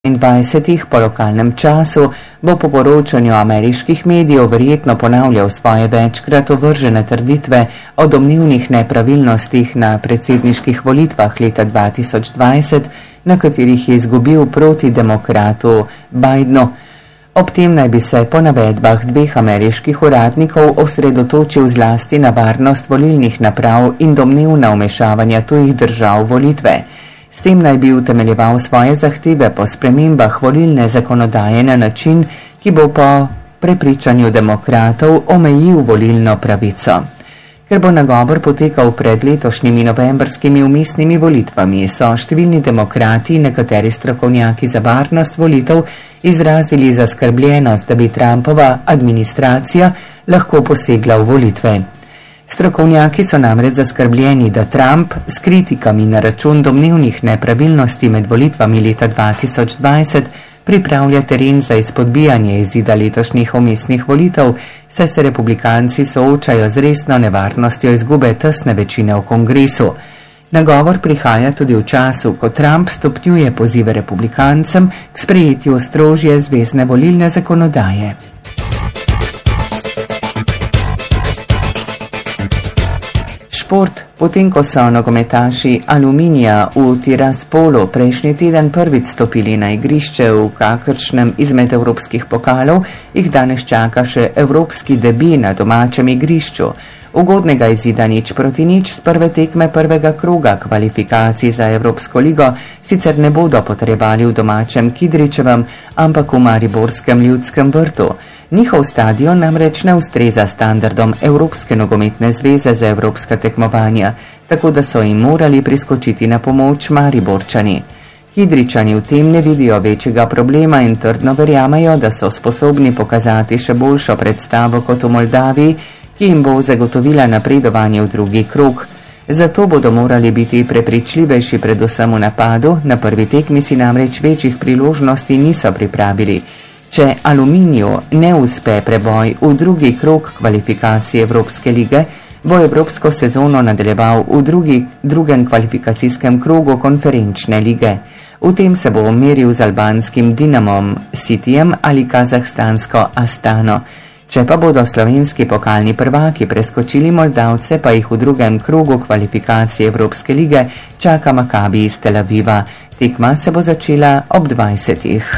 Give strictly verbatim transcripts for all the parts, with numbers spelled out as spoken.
dvainsedemdesetih po lokalnem času bo po poročanju ameriških medijev verjetno ponavljal svoje večkrat ovržene trditve o domnevnih nepravilnostih na predsedniških volitvah leta dva tisoč dvajset, na katerih je izgubil proti demokratu Bidenu. Ob tem naj bi se po navedbah dveh ameriških uradnikov osredotočil zlasti na varnost volilnih naprav in domnevna vmešavanja tujih držav v volitve. S tem naj bi utemeljeval svoje zahteve po spremembah volilne zakonodaje na način, ki bo po prepričanju demokratov omejil volilno pravico. Ker bo nagovor potekal pred letošnjimi novembrskimi vmesnimi volitvami, so številni demokrati in nekateri strokovnjaki za varnost volitev izrazili zaskrbljenost, da bi Trumpova administracija lahko posegla v volitve. Strokovnjaki so namreč zaskrbljeni, da Trump s kritikami na račun domnevnih nepravilnosti med volitvami leta dva tisoč dvajset pripravlja teren za izpodbijanje izida letošnjih vmesnih volitev, saj se republikanci soočajo z resno nevarnostjo izgube tesne večine v kongresu. Nagovor prihaja tudi v času, ko Trump stopnjuje pozive republikancem k sprejetju strožje zvezne volilne zakonodaje. Šport. Potem, ko so nogometaši Aluminija v Tiraspolu prejšnji teden prvič stopili na igrišče v kakršnem izmed evropskih pokalov, jih danes čaka še evropski debi na domačem igrišču. Ugodnega izida nič proti nič z prve tekme prvega kroga kvalifikacij za Evropsko ligo sicer ne bodo potrebovali v domačem Kidričevem, ampak v mariborskem Ljudskem vrtu. Njihov stadion namreč ne ustreza standardom Evropske nogometne zveze za evropska tekmovanja, tako da so jim morali priskočiti na pomoč Mariborčani. Kidričani v tem ne vidijo večjega problema in trdno verjamejo, da so sposobni pokazati še boljšo predstavo kot v Moldaviji, ki jim bo zagotovila napredovanje v drugi krog. Zato bodo morali biti prepričljivejši predvsem v napadu, na prvi tekmi si namreč večjih priložnosti niso pripravili. Če Aluminiju ne uspe preboj v drugi krog kvalifikacije Evropske lige, bo evropsko sezono nadaljeval v drugi, drugem kvalifikacijskem krogu konferenčne lige. V tem se bo meril z albanskim Dinamom Cityjem ali kazahstansko Astano. Če pa bodo slovenski pokalni prvaki preskočili Moldavce, pa jih v drugem krogu kvalifikacije Evropske lige čaka Makabi iz Tel Aviva. Tekma se bo začela ob dvajsetih.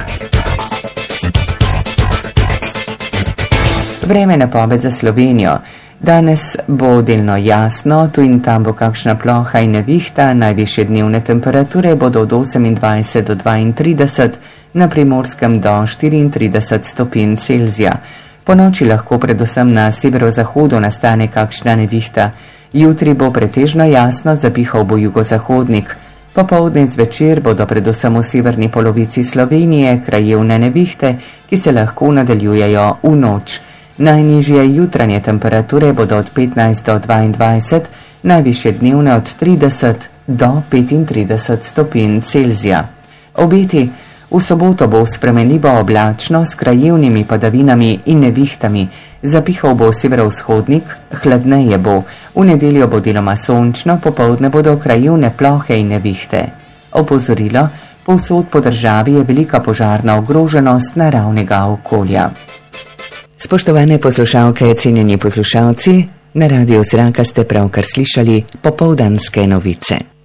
Vreme napoved za Slovenijo. Danes bo delno jasno, tu in tam bo kakšna ploha in nevihta, najvišje dnevne temperature bodo od osemindvajset do dvaintrideset, na Primorskem do štiriintrideset stopinj Celzija. Po noči lahko predvsem na severozahodu nastane kakšna nevihta. Jutri bo pretežno jasno, zapihal bo jugozahodnik. Popoldne zvečer bodo predvsem v severni polovici Slovenije krajevne nevihte, ki se lahko nadaljujejo v noč. Najnižje jutranje temperature bodo od petnajst do dvaindvajset, najvišje dnevne od trideset do petintrideset stopinj Celzija. Obeti. V soboto bo spremenljivo oblačno s krajevnimi padavinami in nevihtami. Zapihal bo severovzhodnik, hladneje bo. V nedeljo bo deloma sončno, popoldne bodo krajevne plohe in nevihte. Opozorilo, povsod po državi je velika požarna ogroženost naravnega okolja. Spoštovane poslušalke, cenjeni poslušalci, na Radiu Zraka ste pravkar slišali popoldanske novice.